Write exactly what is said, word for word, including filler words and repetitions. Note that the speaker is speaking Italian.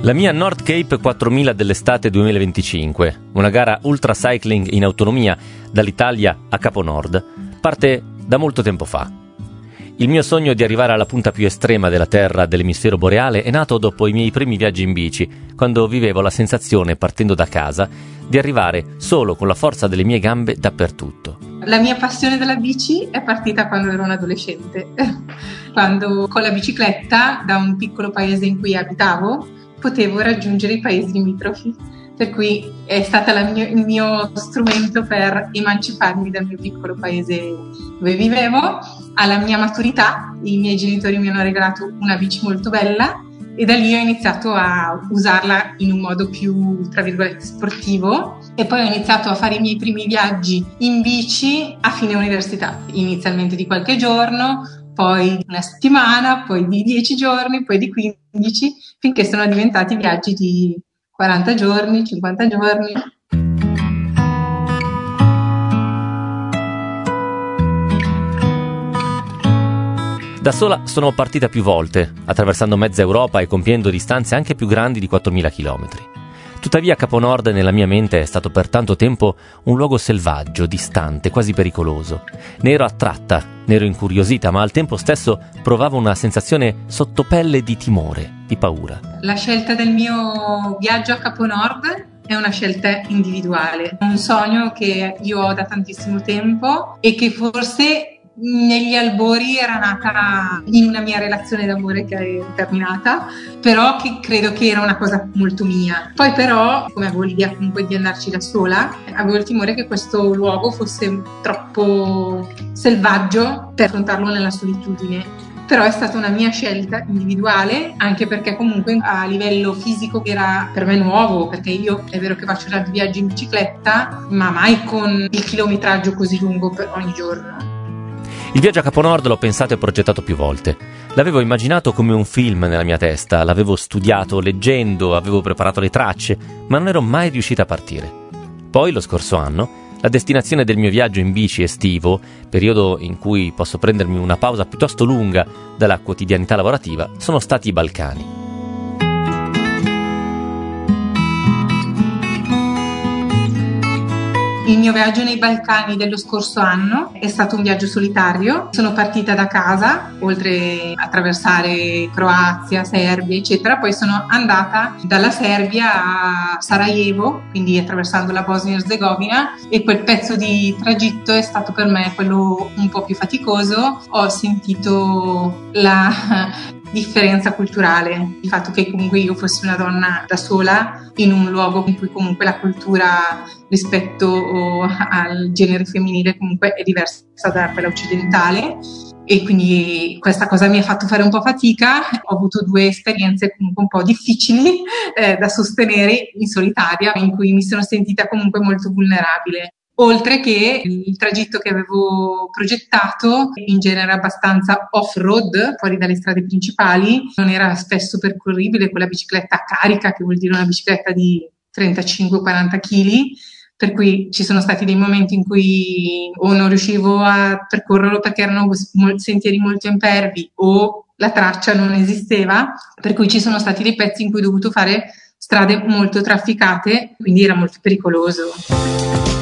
La mia Nord Cape quattromila dell'estate duemilaventicinque, una gara ultra cycling in autonomia dall'Italia a Capo Nord, parte da molto tempo fa. Il mio sogno di arrivare alla punta più estrema della terra dell'emisfero boreale è nato dopo i miei primi viaggi in bici, quando vivevo la sensazione, partendo da casa, di arrivare solo con la forza delle mie gambe dappertutto. La mia passione della bici è partita quando ero un adolescente, quando con la bicicletta da un piccolo paese in cui abitavo potevo raggiungere i paesi limitrofi, per cui è stato il mio strumento per emanciparmi dal mio piccolo paese dove vivevo. Alla mia maturità i miei genitori mi hanno regalato una bici molto bella e da lì ho iniziato a usarla in un modo più, tra virgolette, sportivo, e poi ho iniziato a fare i miei primi viaggi in bici a fine università, inizialmente di qualche giorno, poi di una settimana, poi di dieci giorni, poi di quindici, finché sono diventati viaggi di quaranta giorni, cinquanta giorni. Da sola sono partita più volte, attraversando mezza Europa e compiendo distanze anche più grandi di quattromila chilometri. Tuttavia Capo Nord nella mia mente è stato per tanto tempo un luogo selvaggio, distante, quasi pericoloso. Ne ero attratta, ne ero incuriosita, ma al tempo stesso provavo una sensazione sottopelle di timore, di paura. La scelta del mio viaggio a Capo Nord è una scelta individuale, un sogno che io ho da tantissimo tempo e che forse negli albori era nata in una mia relazione d'amore che è terminata, però che credo che era una cosa molto mia. Poi però, come avevo l'idea comunque di andarci da sola, avevo il timore che questo luogo fosse troppo selvaggio per affrontarlo nella solitudine. Però è stata una mia scelta individuale, anche perché comunque a livello fisico era per me nuovo, perché io è vero che faccio tanti viaggi in bicicletta, ma mai con il chilometraggio così lungo per ogni giorno. Il viaggio a Capo Nord l'ho pensato e progettato più volte. L'avevo immaginato come un film nella mia testa, l'avevo studiato leggendo, avevo preparato le tracce, ma non ero mai riuscita a partire. Poi, lo scorso anno, la destinazione del mio viaggio in bici estivo, periodo in cui posso prendermi una pausa piuttosto lunga dalla quotidianità lavorativa, sono stati i Balcani. Il mio viaggio nei Balcani dello scorso anno è stato un viaggio solitario. Sono partita da casa, oltre a attraversare Croazia, Serbia, eccetera. Poi sono andata dalla Serbia a Sarajevo, quindi attraversando la Bosnia-Herzegovina, e quel pezzo di tragitto è stato per me quello un po' più faticoso. Ho sentito la differenza culturale, il fatto che comunque io fossi una donna da sola in un luogo in cui comunque la cultura rispetto al genere femminile comunque è diversa da quella occidentale, e quindi questa cosa mi ha fatto fare un po' fatica. Ho avuto due esperienze comunque un po' difficili eh, da sostenere in solitaria, in cui mi sono sentita comunque molto vulnerabile. Oltre che il tragitto che avevo progettato, in genere abbastanza off-road, fuori dalle strade principali, non era spesso percorribile con la bicicletta carica, che vuol dire una bicicletta di trentacinque quaranta chili, per cui ci sono stati dei momenti in cui o non riuscivo a percorrerlo perché erano sentieri molto impervi o la traccia non esisteva, per cui ci sono stati dei pezzi in cui ho dovuto fare strade molto trafficate, quindi era molto pericoloso.